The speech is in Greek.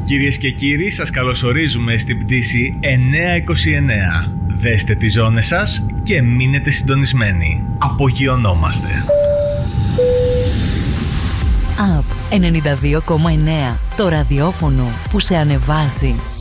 Κυρίες και κύριοι, σας καλωσορίζουμε στην πτήση 929. Δέστε τις ζώνες σας και μείνετε συντονισμένοι. Απογειωνόμαστε. ΑΠ 92,9. Το ραδιόφωνο που σε ανεβάζει.